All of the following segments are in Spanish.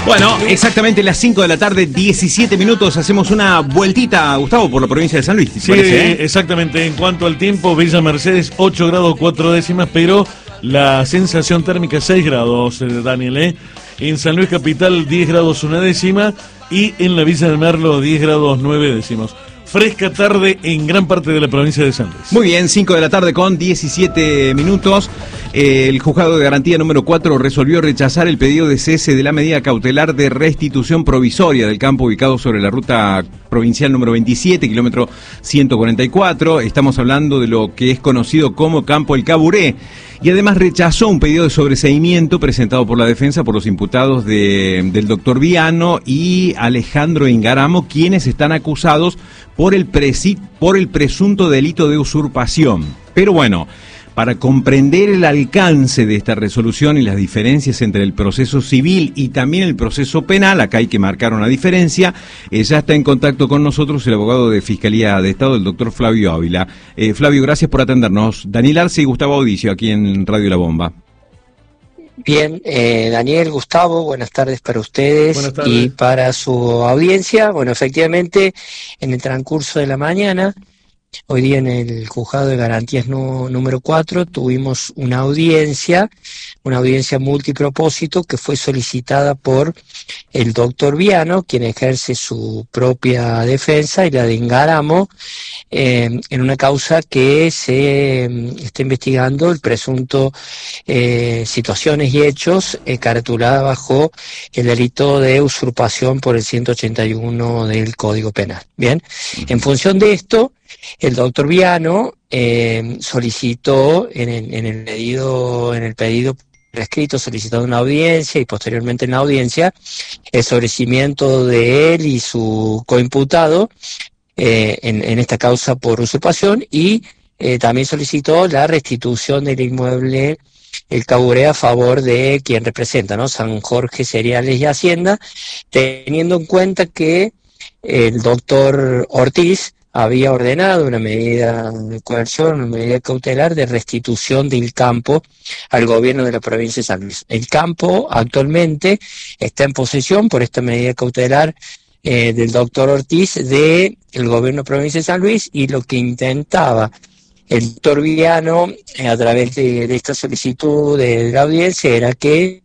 Bueno, exactamente las 5 de la tarde, 17 minutos. Hacemos una vueltita, Gustavo, por la provincia de San Luis. Sí, exactamente. En cuanto al tiempo, Villa Mercedes 8 grados 4 décimas, pero la sensación térmica 6 grados, Daniel. En San Luis Capital 10 grados 1 décima y en la Villa del Merlo 10 grados 9 décimos. Fresca tarde en gran parte de la provincia de San Luis. Muy bien, 5 de la tarde con 17 minutos. El juzgado de garantía número 4 resolvió rechazar el pedido de cese de la medida cautelar de restitución provisoria del campo ubicado sobre la ruta provincial número 27, kilómetro 144. Estamos hablando de lo que es conocido como Campo El Caburé. Y además rechazó un pedido de sobreseimiento presentado por la defensa por los imputados del doctor Viano y Alejandro Ingaramo, quienes están acusados por el presunto delito de usurpación. Pero bueno, para comprender el alcance de esta resolución y las diferencias entre el proceso civil y también el proceso penal, acá hay que marcar una diferencia, ya está en contacto con nosotros el abogado de Fiscalía de Estado, el doctor Flavio Ávila. Flavio, gracias por atendernos. Daniel Arce y Gustavo Audicio, aquí en Radio La Bomba. Bien, Daniel, Gustavo, buenas tardes para ustedes y para su audiencia. Bueno, efectivamente, en el transcurso de la mañana, hoy día en el juzgado de garantías número 4 tuvimos una audiencia multipropósito que fue solicitada por el doctor Viano, quien ejerce su propia defensa, y la de Ingaramo, en una causa que se está investigando el presunto situaciones y hechos caratulada bajo el delito de usurpación por el 181 del Código Penal. Bien, en función de esto, el doctor Viano solicitó en el pedido escrito, solicitando una audiencia y posteriormente en la audiencia el sobreseimiento de él y su coimputado en esta causa por usurpación, y también solicitó la restitución del inmueble El Caburé a favor de quien representa, ¿no? San Jorge Cereales y Hacienda, teniendo en cuenta que el doctor Ortiz había ordenado una medida de coerción, una medida cautelar de restitución del campo al gobierno de la provincia de San Luis. El campo actualmente está en posesión por esta medida cautelar del doctor Ortiz del gobierno de la provincia de San Luis, y lo que intentaba el doctor Viano a través de esta solicitud de la audiencia era que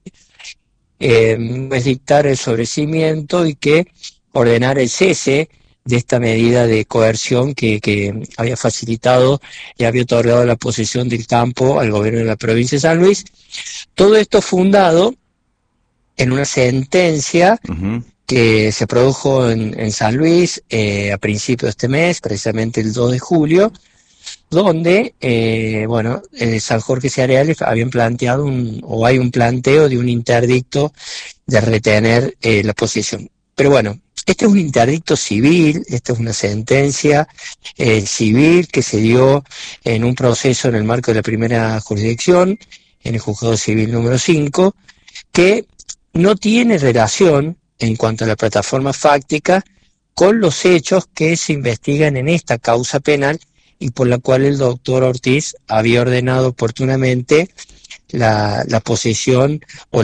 dictar el sobreseimiento y que ordenar el cese de esta medida de coerción que había facilitado y había otorgado la posesión del campo al gobierno de la provincia de San Luis. Todo esto fundado en una sentencia que se produjo en San Luis a principios de este mes, precisamente el 2 de julio, donde San Jorge Cereales habían planteado hay un planteo de un interdicto de retener la posesión. Pero bueno, este es un interdicto civil, esta es una sentencia civil que se dio en un proceso en el marco de la primera jurisdicción, en el juzgado civil número 5, que no tiene relación en cuanto a la plataforma fáctica con los hechos que se investigan en esta causa penal y por la cual el doctor Ortiz había ordenado oportunamente la posesión o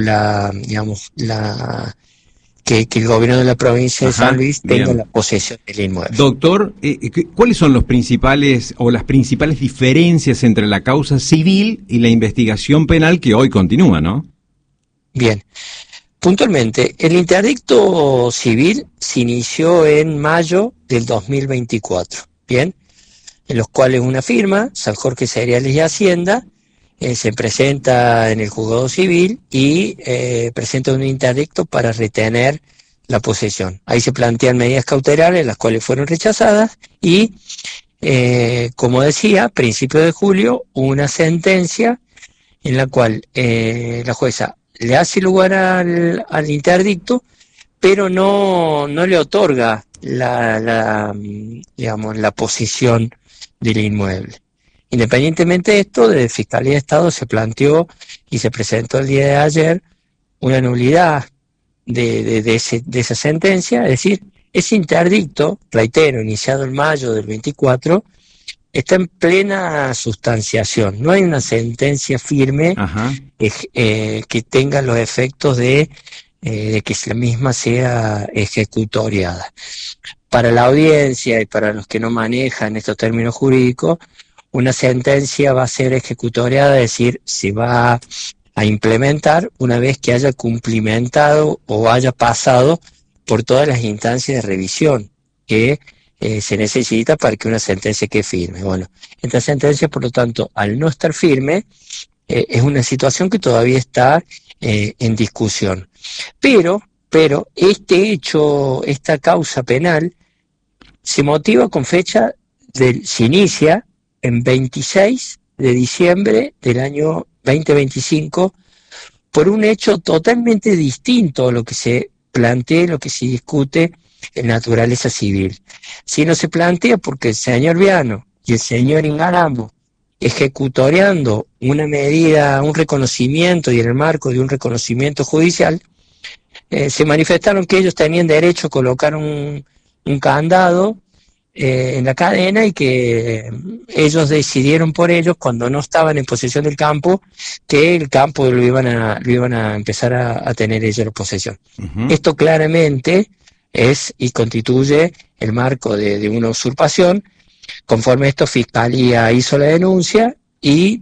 que el gobierno de la provincia de San Luis tenga la posesión del inmueble. Doctor, ¿cuáles son los principales o las principales diferencias entre la causa civil y la investigación penal que hoy continúa, no? Bien, puntualmente, el interdicto civil se inició en mayo del 2024, bien, en los cuales una firma, San Jorge Cereales y Hacienda, se presenta en el juzgado civil y presenta un interdicto para retener la posesión. Ahí se plantean medidas cautelares, las cuales fueron rechazadas, y como decía, a principios de julio, una sentencia en la cual la jueza le hace lugar al interdicto, pero no le otorga la posesión del inmueble. Independientemente de esto, desde Fiscalía de Estado se planteó y se presentó el día de ayer una nulidad de esa sentencia, es decir, ese interdicto, reitero, iniciado en mayo del 24, está en plena sustanciación. No hay una sentencia firme que tenga los efectos de de que la misma sea ejecutoriada. Para la audiencia y para los que no manejan estos términos jurídicos, una sentencia va a ser ejecutoriada, es decir, se va a implementar una vez que haya cumplimentado o haya pasado por todas las instancias de revisión que se necesita para que una sentencia quede firme. Bueno, esta sentencia, por lo tanto, al no estar firme, es una situación que todavía está en discusión. Pero este hecho, esta causa penal, se motiva con fecha se inicia en 26 de diciembre del año 2025 por un hecho totalmente distinto a lo que se plantea, lo que se discute en naturaleza civil. Si no se plantea porque el señor Viano y el señor Ingaramo, ejecutoriando una medida, un reconocimiento y en el marco de un reconocimiento judicial, se manifestaron que ellos tenían derecho a colocar un candado en la cadena y que ellos decidieron por ellos, cuando no estaban en posesión del campo, que el campo lo iban a empezar a tener ellos en posesión. Esto claramente es y constituye el marco de una usurpación. Conforme a esto, Fiscalía hizo la denuncia y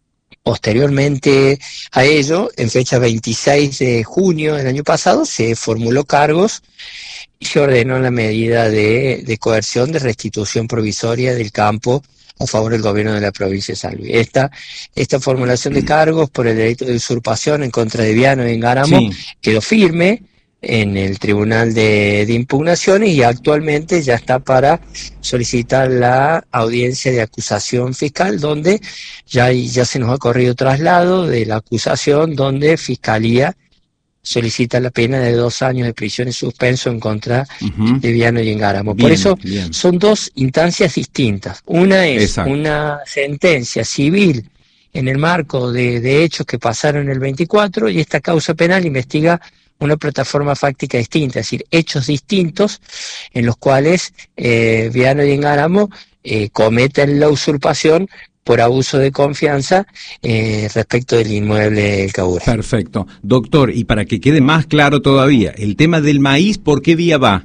posteriormente a ello, en fecha 26 de junio del año pasado, se formuló cargos y se ordenó la medida de coerción de restitución provisoria del campo a favor del gobierno de la provincia de San Luis. Esta formulación de cargos por el delito de usurpación en contra de Viano y Ingaramo quedó firme en el Tribunal de Impugnaciones y actualmente ya está para solicitar la audiencia de acusación fiscal, donde ya se nos ha corrido traslado de la acusación, donde Fiscalía solicita la pena de 2 años de prisión en suspenso en contra de Viano y Ingaramo. Por eso son dos instancias distintas. Una es una sentencia civil en el marco de hechos que pasaron en el 24, y esta causa penal investiga una plataforma fáctica distinta, es decir, hechos distintos en los cuales Viano y Ingaramo cometen la usurpación por abuso de confianza respecto del inmueble El Caburé. Perfecto. Doctor, y para que quede más claro todavía, el tema del maíz, ¿por qué vía va?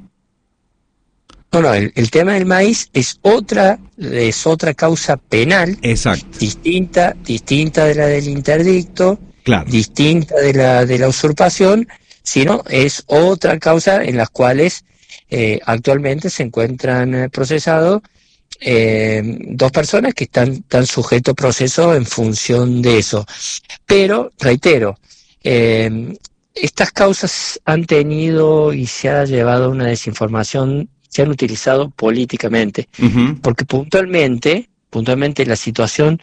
No, el tema del maíz es otra causa penal. Exacto. Distinta de la del interdicto, claro, distinta de la usurpación, sino es otra causa en las cuales actualmente se encuentran procesados 2 personas que están sujetos a proceso en función de eso. Pero, reitero, estas causas han tenido y se ha llevado una desinformación, se han utilizado políticamente, porque puntualmente la situación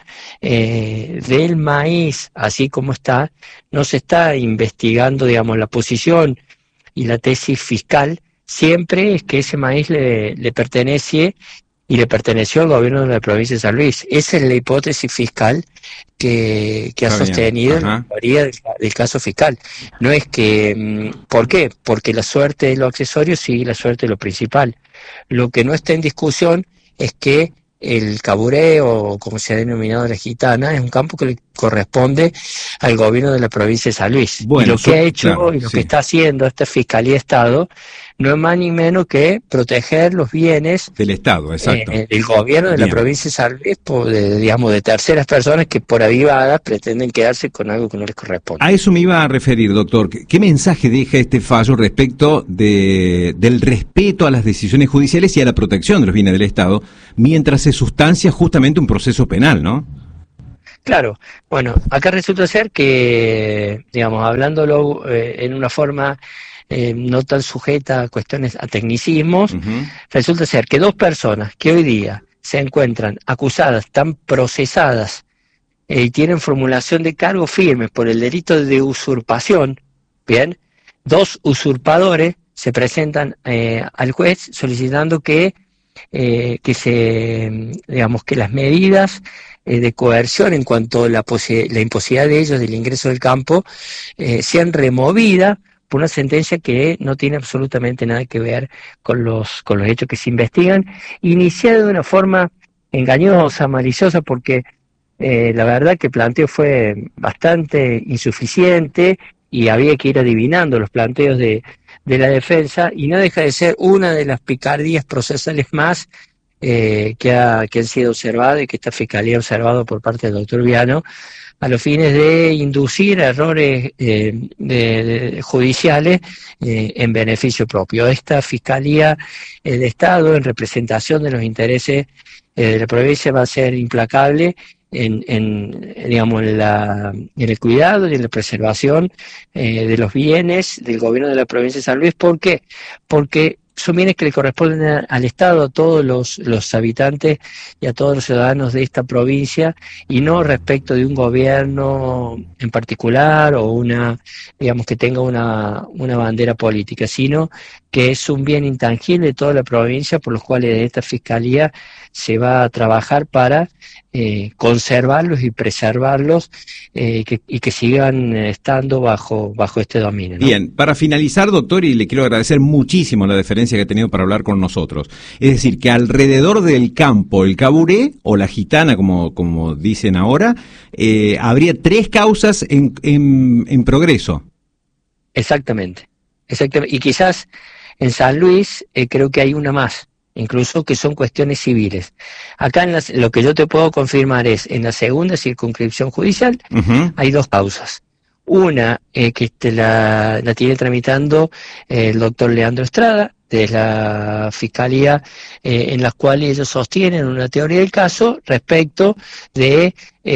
del maíz, así como está, no se está investigando, digamos, la posición y la tesis fiscal, siempre es que ese maíz le pertenece y le perteneció al gobierno de la provincia de San Luis. Esa es la hipótesis fiscal que ha sostenido la mayoría del caso fiscal. No es que... ¿Por qué? Porque la suerte de lo accesorio sigue la suerte de lo principal. Lo que no está en discusión es que el Caburé, o como se ha denominado la Gitana, es un campo que le corresponde al gobierno de la provincia de San Luis. Bueno, y lo que ha hecho y lo que está haciendo esta Fiscalía de Estado no es más ni menos que proteger los bienes del Estado, exacto, del gobierno de la provincia de San Luis, de terceras personas que por avivadas pretenden quedarse con algo que no les corresponde. A eso me iba a referir, doctor. ¿Qué mensaje deja este fallo respecto del respeto a las decisiones judiciales y a la protección de los bienes del Estado, mientras se sustancia justamente un proceso penal, ¿no? Claro, bueno, acá resulta ser que, digamos, hablándolo en una forma no tan sujeta a cuestiones, a tecnicismos, resulta ser que 2 personas que hoy día se encuentran acusadas, están procesadas y tienen formulación de cargos firmes por el delito de usurpación, bien, 2 usurpadores se presentan al juez solicitando que las medidas de coerción en cuanto a la imposibilidad de ellos del ingreso del campo sean removidas por una sentencia que no tiene absolutamente nada que ver con los hechos que se investigan, iniciada de una forma engañosa, maliciosa, porque la verdad que el planteo fue bastante insuficiente y había que ir adivinando los planteos de la defensa, y no deja de ser una de las picardías procesales más que han sido observadas y que esta Fiscalía ha observado por parte del doctor Viano, a los fines de inducir errores judiciales en beneficio propio. Esta Fiscalía de Estado, en representación de los intereses de la provincia, va a ser implacable en el cuidado y en la preservación de los bienes del gobierno de la provincia de San Luis. ¿Por qué? Porque son bienes que le corresponden al Estado, a todos los habitantes y a todos los ciudadanos de esta provincia, y no respecto de un gobierno en particular o que tenga una bandera política, sino que es un bien intangible de toda la provincia, por los cuales de esta Fiscalía se va a trabajar para conservarlos y preservarlos y que sigan estando bajo este dominio, ¿no? Bien, para finalizar, doctor, y le quiero agradecer muchísimo la deferencia que ha tenido para hablar con nosotros. Es decir, que alrededor del campo, el Caburé, o la Gitana, como dicen ahora, habría 3 causas en progreso. Exactamente. Y quizás en San Luis creo que hay una más, incluso, que son cuestiones civiles. Acá lo que yo te puedo confirmar es, en la segunda circunscripción judicial, hay 2 causas. Una que la tiene tramitando el doctor Leandro Estrada, de la Fiscalía, en las cuales ellos sostienen una teoría del caso respecto de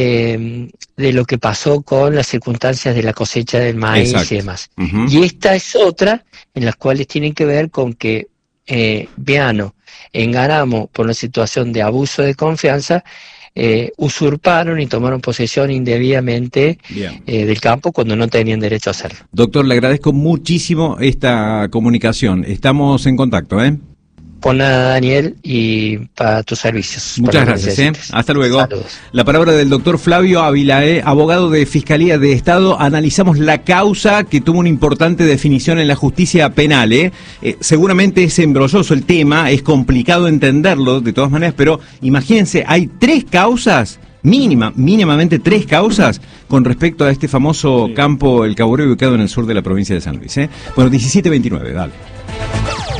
lo que pasó con las circunstancias de la cosecha del maíz. Exacto. Y demás. Y esta es otra, en las cuales tienen que ver con que Viano, Engaramo, por una situación de abuso de confianza, usurparon y tomaron posesión indebidamente del campo cuando no tenían derecho a hacerlo. Doctor, le agradezco muchísimo esta comunicación. Estamos en contacto, ¿eh? Por nada, Daniel, y para tus servicios. Muchas gracias, ¿eh? Hasta luego. Saludos. La palabra del doctor Flavio Ávila, abogado de Fiscalía de Estado. Analizamos la causa que tuvo una importante definición en la justicia penal, seguramente es embrolloso el tema, es complicado entenderlo de todas maneras, pero imagínense, hay 3 causas, mínimamente 3 causas con respecto a este famoso campo, el Caburé, ubicado en el sur de la provincia de San Luis, Bueno, 17:29, dale.